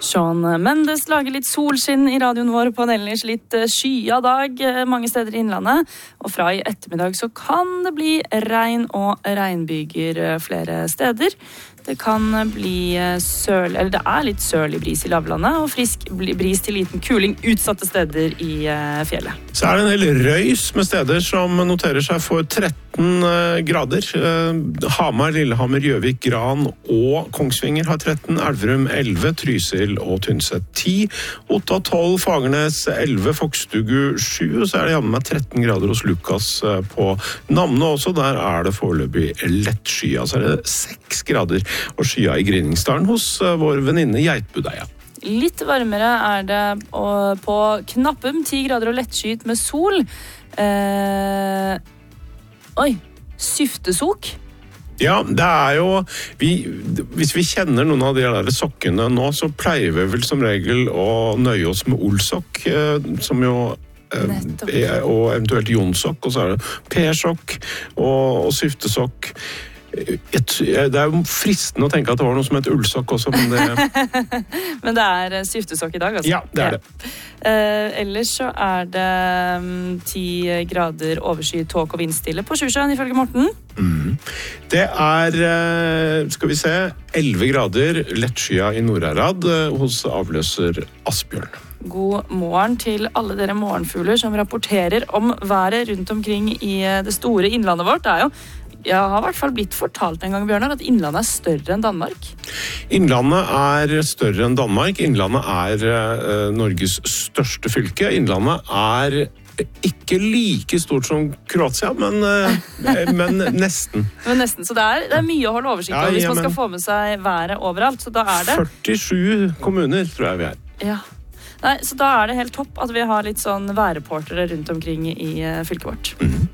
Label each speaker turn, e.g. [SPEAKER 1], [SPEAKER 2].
[SPEAKER 1] Shawn Mendes lager litt solskinn i radioen vår på en ellers litt skya dag mange steder i innlandet. Og fra i ettermiddag så kan det bli regn og regnbyger flere steder. Det kan bli det er litt sørlig bris i lavlandet, og frisk bris til liten kuling utsatte steder i fjellet.
[SPEAKER 2] Så er det en hel røys med steder som noterer seg for 13 grader. Hamar, Lillehammer, Gjøvik, Gran og Kongsvinger har 13, Elverum 11, Trysil og Tynset 10, Otta 12, Fagernes 11, Fokstugu 7, og så er det jammen med 13 grader hos Lukas på Namne også. Der er det foreløpig lett skya, så er det 6 grader og skya i Grinningsdalen hos vår venninne Geitbudeia.
[SPEAKER 1] Litt varmere er det på Knappum, 10 grader og lettskyet med sol. Syftesok.
[SPEAKER 2] Ja, det er jo hvis vi kjenner noen av de der sokkene nå, så pleier vi vel som regel å nøye oss med Olsokk, som jo og eventuelt Jonsokk, og så er det P-sokk og syftesokk. Det er jo fristende å tenke at det var noe som heter ullsokk også, men det...
[SPEAKER 1] Men det er syftesokk i dag, altså?
[SPEAKER 2] Ja, det er det.
[SPEAKER 1] Ellers så er det 10 grader overskyet tåke og vindstille på Sjusjøen, ifølge Morten.
[SPEAKER 2] Det er, skal vi se, 11 grader lettskya i Nordherad hos avløser Asbjørn.
[SPEAKER 1] God morgen til alle dere morgenfugler som rapporterer om været rundt omkring i det store innlandet vårt. Det er jo jeg har i hvert fall blitt fortalt en gang, Bjørnar, at Innlandet er større enn Danmark.
[SPEAKER 2] Innlandet er større enn Danmark. Innlandet er Norges største fylke. Innlandet er ikke like stort som Kroatia, men nesten.
[SPEAKER 1] Men nesten, så det er mye å holde oversikt over hvis man skal få med seg været overalt. Så da er det
[SPEAKER 2] 47 kommuner, tror jeg vi er.
[SPEAKER 1] Ja. Nei, så da er det helt topp at vi har litt sånn værreportere rundt omkring i fylket vårt.